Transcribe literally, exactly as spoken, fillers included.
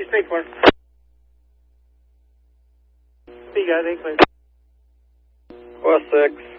straight for. See you guys, eight clear. West six.